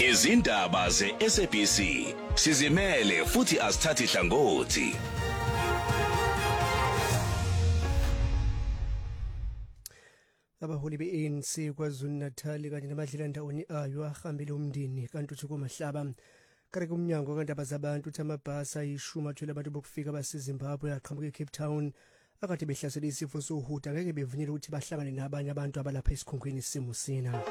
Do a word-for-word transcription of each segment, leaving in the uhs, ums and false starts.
izindaba ze-S A B C sizimele futhi asithathi hlangothi. Abaholi be-A N C KwaZulu-Natal kanye namadlelandawonye ayo ahambile umndeni kanti uthi kuMahlaba kare kumnyango kandaba zabantu uthi amabhasi ayishumi athwele abantu bokufika baseZimbabwe aqhamuka eCape Town akade behlasela isifo sohudo angeke bevunyelwe ukuthi bahlangane nabanye abantu abalapha esikhungweni seMusina.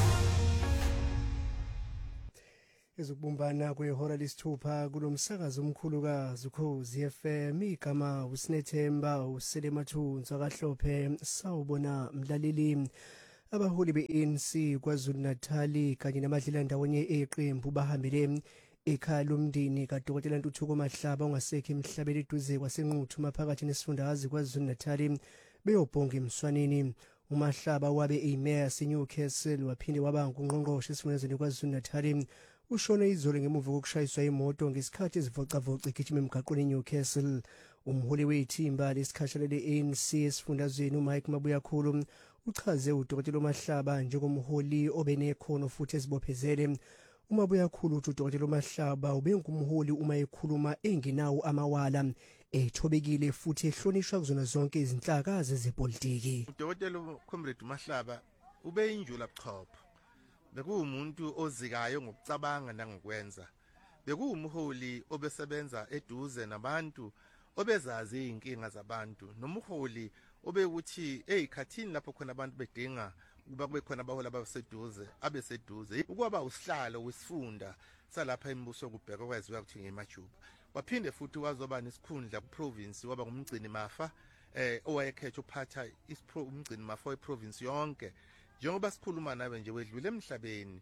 Ezokubumbana kwehora lesithupha kulomsakazo omkhulukazi ukhozi F M igama uSinethemba uSelemathunzi kaHlophe sawubona mlaleli. Abaholi be-A N C KwaZulu-Natal kanye namadlelandawonye eqembu bahambile ekhaya lomndeni kaDokotela Ntuthuko Mahlaba ongasekho emhlabeni eduze kwasenquthu maphakathi nesifundazwe KwaZulu-Natal beyobhonga emswaneni. uMahlaba wabe eMayor eNewcastle waphinde waba ngungqongqoshe esifundazweni KwaZulu-Natal. Ushone izolo ngemuva kokushayiswa imoto ngesikhathi ezivocavoca igijima emgaqweni eNewcastle. Umholi wethimba lesikhashana le-A N C esifundazweni uMike Mabuyakhulu uchaze uDokotela Mahlaba njengomholi obenekhono futhi ezibophezele. uMabuyakhulu uthi uDokotela Mahlaba ubengumholi uma ekhuluma engenawo amawala ethobekile futhi ehlonishwa kuzona zonke izinhlakazi zepolitiki. uDokotela Comrade Mahlaba ubeyinjula buchopho. Bekuwumuntu ozikayo ngokucabanga nangokwenza. Bekuwumholi obesebenza eduze nabantu obezazi inkinga zabantu. Nomholi obekuthi eyikhathini lapho khona abantu bedinga kuba kube khona abahola abaseduze abeseduze ukuba usihlalo wesifunda salapha embuso kubheka kwaziwa ukuthi ngemajuba. Waphinde futhi wazoba nesikhundla kuprovince waba ngumgcini mafa eh owayekhetha uphatha umgcini mafa weprovince yonke. Njengoba sikhuluma nawe nje wedlule emhlabeni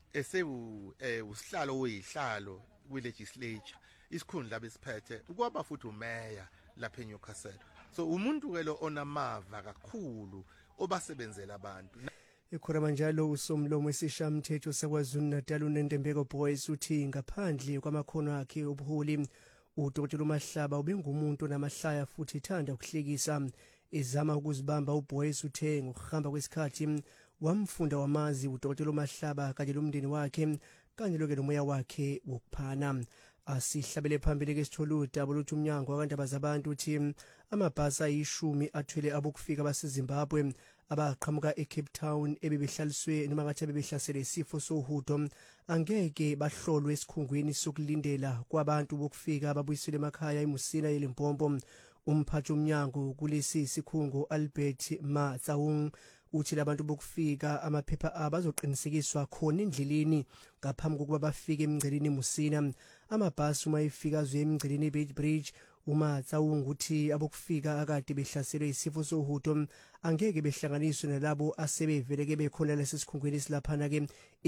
esewu usihlalo oyihlalo kwilegislature isikhundla besiphethe ukwaba futhi umeya lapha eNewcastle. So umuntu ke lo onamava kakhulu obasebenzela abantu. Ekhona njalo usomlomo esishamthetho sakwaZulu-Natal uNentembeko Boys uthi ngaphandle kwamakhono akhe obuholi uDokotela Mahlaba ubengumuntu namahlaya futhi ethanda ukuhlekisa. Izama ukuzibamba uBoys uthe ngokuhamba kwesikhathi wamfunda wamazi uDokotela Mahlaba kanye lomndeni wakhe kanye loke nomoya wakhe wokuphana. Asihlabele phambili ke sitholu double uthi umnyango wakandaba zabantu uthi amabhasi ayishumi athwele abokufika baseZimbabwe abaqhamuka eCape Town ebebehlaliswe noma ngathi bebehlasele isifo sohudo angeke bahlolwe esikhungweni sokulindela kwabantu bokufika ababuyisele emakhaya eMusina eLimpopo. Umphathi umnyango kulesi sikhungo Albert Matsawung uthi labantu bokufika amaphepha abazoqinisekiswa khona endleleni ngaphambi kokuba bafike emngceleni eMusina. Amabhasi uma efika zwe emngceleni eBeitbridge uMatsawung uthi abokufika akade behlaselwe isifo sohudo angeke behlanganiswe nalabo asebeveleke bekhona lesisikhungweni esilaphana ke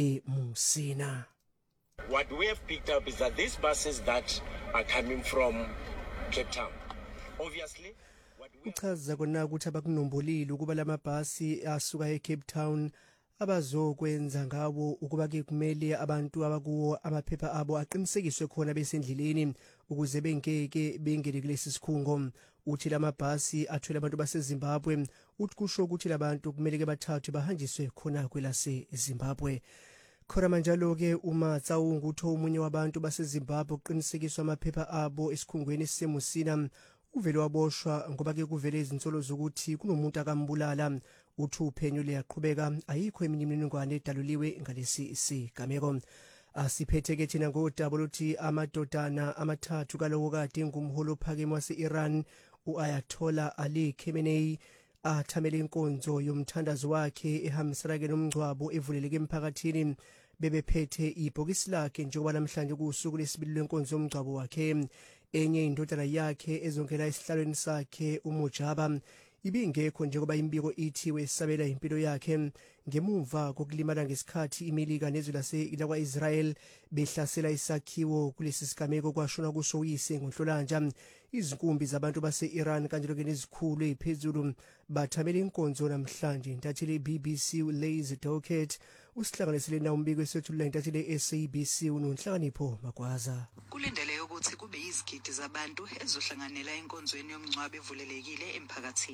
eMusina. What we have picked up is that these buses that are coming from Cape Town, obviously uchaza kona ukuthi abakunombolile ukuba lamabhasi asuka eCape Town abazokwenza ngabo ukuba ke kumele abantu abakuwo amaphepha abo aqinisekiswe khona besendleleni ukuze bengeke bengene kulesi sikhungo. Uthi lamabhasi athwele abantu baseZimbabwe uthi kusho ukuthi labantu kumele ke bathathwe bahanjiswe khona kwelase eZimbabwe. Khona manjalo ke uMatsawung uthi omunye wabantu baseZimbabwe uqinisekiswa amaphepha abo esikhungweni seMusina uvele waboshwa ngoba ke kuvele izinsolo zokuthi kunomuntu akambulala. Uthi uphenyo liyaqhubeka ayikho eminye imininingwane edaluliwe ngalesi sigameko. Asiphethe ke thina ngodaba uthi amadodana amathathu kalowo kade ngumholo phakeme wase-Iran uAyatollah Ali Khamenei athamele inkonzo yomthandazo wakhe ehambisana ke nomngcwabo evuleleke emphakathini bebephethe ibhokisi lakhe njengoba namhlanje kusuku lesibili lenkonzo yomngcwabo wakhe. Enye indodana yakhe ezongena esihlalweni sakhe uMujaba ibingekho njengoba imbiko ithi wesabela impilo yakhe ngemuva kokulimala ngesikhathi imelika nezwe lase kwa-Israel behlasela isakhiwo kulesi sigameko kwashona kusho uyise ngoNhlolanja. Izinkumbi zabantu base-Iran kanje loke nezikhulu eziphezulu bathamela inkonzo namhlanje. Intatheli B B C uLazy Docket usihlanganisele na umbiko esethulula intatheli S A B C uNonhlakanipho Magwaza. Kulindele ukuthi kube izigidi zabantu ezohlanganela enkonzweni yomngcwabo evulelekile emphakathini.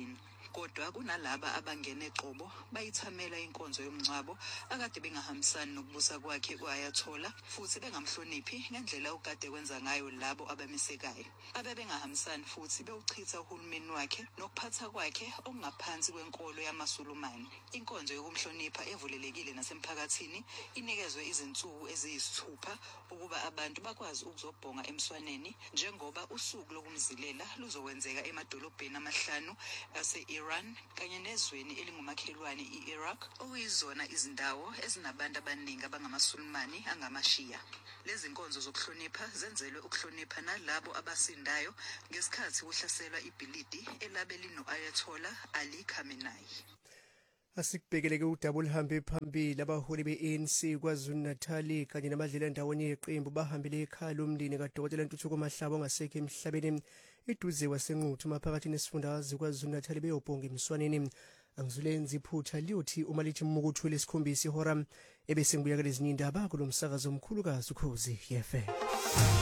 kodwa kunalaba abangene eqobo bayithamela inkonzo yomngcwabo akade bengahambisani nokubusa kwakhe kwayathola futhi bengamhloniphi ngendlela ukade kwenza ngayo labo abamisekayo abebengahambisani futhi bewuchitha uhulumeni wakhe nokuphatha kwakhe okungaphansi kwenkolo yamaSulumane. Inkonzo yokumhlonipha evulelekile nasemphakathini inikezwe izinsuku eziyisithupha ukuba abantu bakwazi ukuzobhonga emswaneni njengoba usuku lokumzilela luzokwenzeka emadolobheni amahlanu ase-Iran kanye nezweni elingumakhelwane i-Iraq okuyizona izindawo ezinabantu abaningi abangamaSulumane angamashiya. Lezi nkonzo zokuhlonipha zenzelwe ukuhlonipha nalabo abasindayo ngesikhathi kuhlaselwa ibhilidi elabe lino-Ayatollah Ali Khamenei. Asikubhekeleke udaba oluhambe phambili. Abaholi be-A N C KwaZulu-Natal kanye namadlela ndawonye yeqembu bahambele ekhaya lomndeni kaDokotela Ntuthuko Mahlaba ongasekho emhlabeni eduze wasenquthu maphakathi nesifundazwe KwaZulu-Natal beyobhonga emswaneni. Angizulenza iphutha liyothi uma lithi mukuthu lesikhombisa ihora ebese ngibuya kwezinye indaba kulomsakazo omkhulukazi uKhozi F M.